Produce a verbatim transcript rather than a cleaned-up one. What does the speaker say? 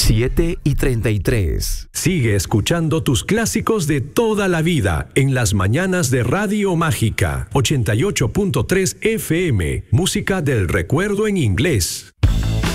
siete y treinta y tres. Sigue escuchando tus clásicos de toda la vida en las mañanas de Radio Mágica ochenta y ocho punto tres F M. Música del recuerdo en inglés.